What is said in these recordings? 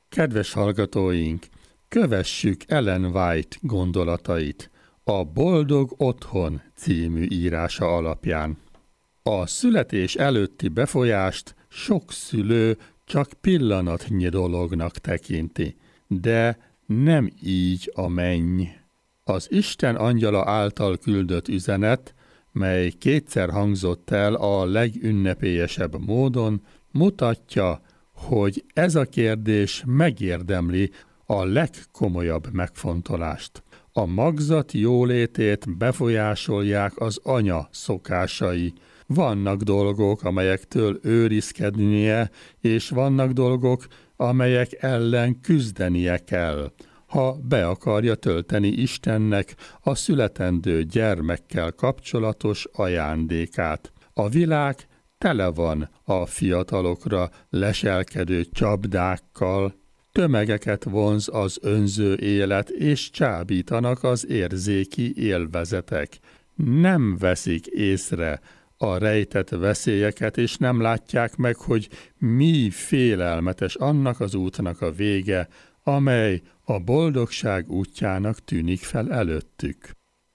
Kedves hallgatóink, kövessük Ellen White gondolatait a Boldog Otthon című írása alapján. A születés előtti befolyást sok szülő csak pillanatnyi dolognak tekinti, de nem így a menny. Az Isten angyala által küldött üzenet, mely kétszer hangzott el a legünnepélyesebb módon, mutatja, hogy ez a kérdés megérdemli a legkomolyabb megfontolást. A magzat jólétét befolyásolják az anya szokásai. Vannak dolgok, amelyektől őrizkednie, és vannak dolgok, amelyek ellen küzdenie kell, ha be akarja tölteni Istennek a születendő gyermekkel kapcsolatos ajándékát. A világ tele van a fiatalokra leselkedő csapdákkal, tömegeket vonz az önző élet, és csábítanak az érzéki élvezetek. Nem veszik észre a rejtett veszélyeket, és nem látják meg, hogy mi félelmetes annak az útnak a vége, amely a boldogság útjának tűnik fel előttük.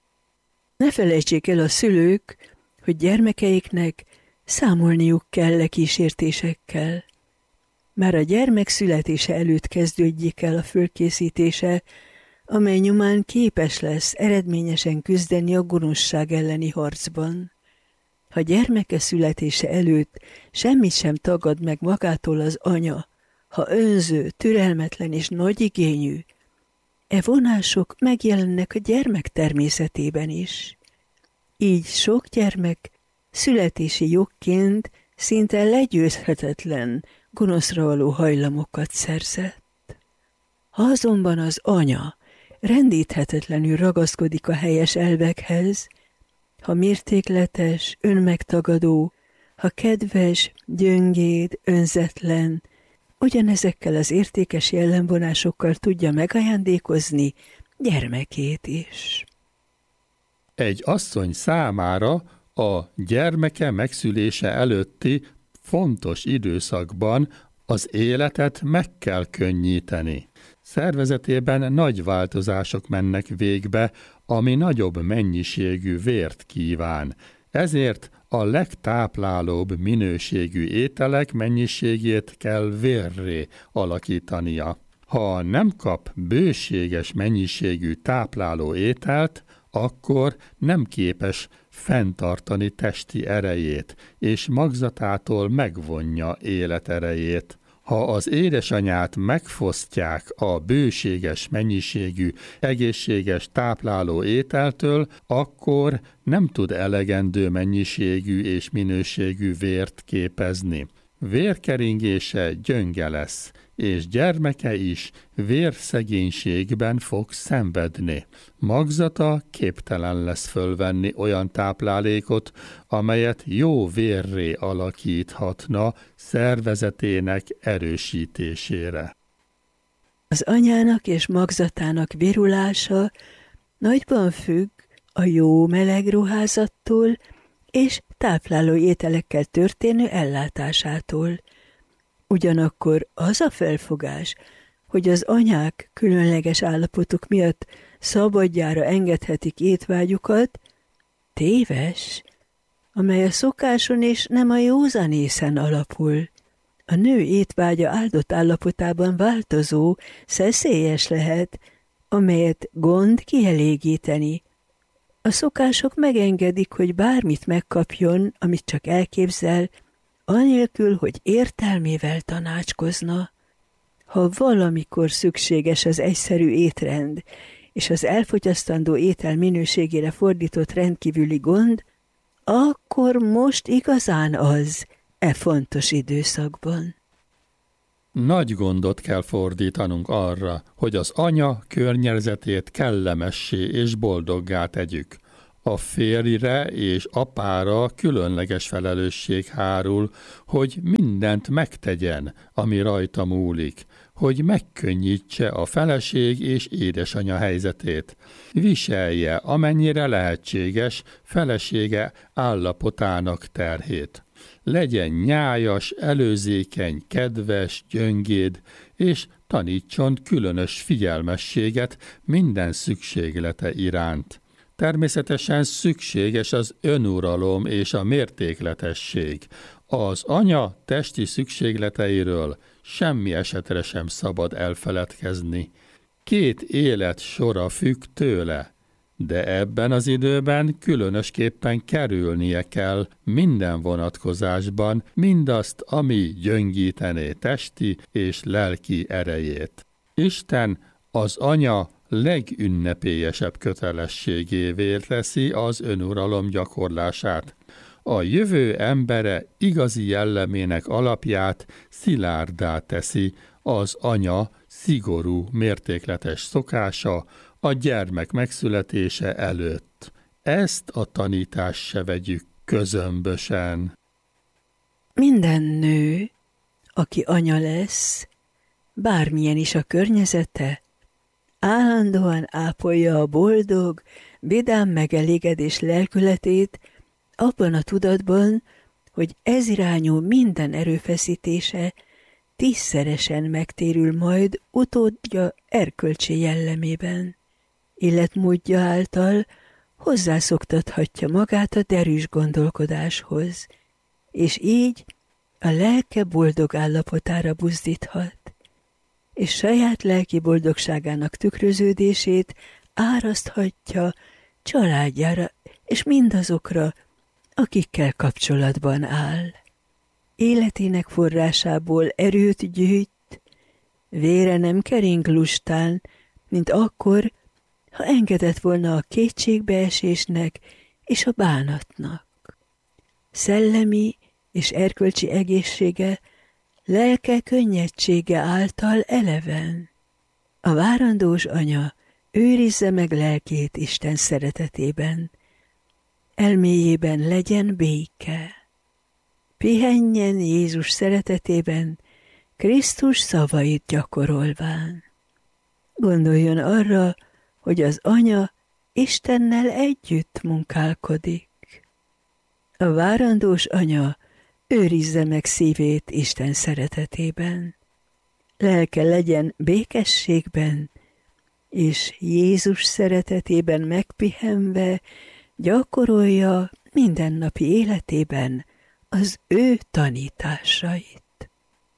Ne felejtsék el a szülők, hogy gyermekeiknek számolniuk kell a kísértésekkel. Már a gyermek születése előtt kezdődjék el a fölkészítése, amely nyomán képes lesz eredményesen küzdeni a gonoszság elleni harcban. Ha gyermeke születése előtt semmit sem tagad meg magától az anya, ha önző, türelmetlen és nagyigényű, e vonások megjelennek a gyermek természetében is. Így sok gyermek születési jogként szinte legyőzhetetlen, gonoszra való hajlamokat szerzett. Ha azonban az anya rendíthetetlenül ragaszkodik a helyes elvekhez, ha mértékletes, önmegtagadó, ha kedves, gyöngéd, önzetlen, ugyanezekkel az értékes jellemvonásokkal tudja megajándékozni gyermekét is. Egy asszony számára a gyermeke megszülése előtti fontos időszakban az életet meg kell könnyíteni. Szervezetében nagy változások mennek végbe, ami nagyobb mennyiségű vért kíván. Ezért a legtáplálóbb minőségű ételek mennyiségét kell vérré alakítania. Ha nem kap bőséges mennyiségű tápláló ételt, akkor nem képes fenntartani testi erejét, és magzatától megvonja életerejét. Ha az édesanyát megfosztják a bőséges mennyiségű, egészséges tápláló ételtől, akkor nem tud elegendő mennyiségű és minőségű vért képezni. Vérkeringése gyönge lesz, és gyermeke is vérszegénységben fog szenvedni. Magzata képtelen lesz fölvenni olyan táplálékot, amelyet jó vérré alakíthatna szervezetének erősítésére. Az anyának és magzatának virulása nagyban függ a jó meleg ruházattól és tápláló ételekkel történő ellátásától. Ugyanakkor az a felfogás, hogy az anyák különleges állapotuk miatt szabadjára engedhetik étvágyukat, téves, amely a szokáson és nem a józanészen alapul. A nő étvágya áldott állapotában változó, szeszélyes lehet, amelyet gond kielégíteni. A szokások megengedik, hogy bármit megkapjon, amit csak elképzel, anélkül, hogy értelmével tanácskozna. Ha valamikor szükséges az egyszerű étrend, és az elfogyasztandó étel minőségére fordított rendkívüli gond, akkor most igazán az, fontos időszakban. Nagy gondot kell fordítanunk arra, hogy az anya környezetét kellemessé és boldoggá tegyük. A férjre és apára különleges felelősség hárul, hogy mindent megtegyen, ami rajta múlik, hogy megkönnyítse a feleség és édesanya helyzetét. Viselje, amennyire lehetséges, felesége állapotának terhét. Legyen nyájas, előzékeny, kedves, gyöngéd, és tanítson különös figyelmességet minden szükséglete iránt. Természetesen szükséges az önuralom és a mértékletesség. Az anya testi szükségleteiről semmi esetre sem szabad elfeledkezni. 2 élet sora függ tőle, de ebben az időben különösképpen kerülnie kell minden vonatkozásban mindazt, ami gyöngítené testi és lelki erejét. Isten az anya legünnepélyesebb kötelességévé teszi az önuralom gyakorlását. A jövő embere igazi jellemének alapját szilárddá teszi az anya szigorú, mértékletes szokása a gyermek megszületése előtt. Ezt a tanítást se vegyük közömbösen. Minden nő, aki anya lesz, bármilyen is a környezete, állandóan ápolja a boldog, vidám megelégedés lelkületét, abban a tudatban, hogy ez irányú minden erőfeszítése 10-szeresen megtérül majd utódja erkölcsi jellemében. Életmódja által hozzászoktathatja magát a derűs gondolkodáshoz, és így a lelke boldog állapotára buzdíthat, és saját lelki boldogságának tükröződését áraszthatja családjára és mindazokra, akikkel kapcsolatban áll. Életének forrásából erőt gyűjt, vére nem kering lustán, mint akkor, ha engedett volna a kétségbeesésnek és a bánatnak. Szellemi és erkölcsi egészsége, lelke könnyedsége által eleven. A várandós anya őrizze meg lelkét Isten szeretetében, elméjében legyen béke. Pihenjen Jézus szeretetében, Krisztus szavait gyakorolván. Gondoljon arra, hogy az anya Istennel együtt munkálkodik. A várandós anya őrizze meg szívét Isten szeretetében. Lelke legyen békességben, és Jézus szeretetében megpihenve gyakorolja mindennapi életében az ő tanításait.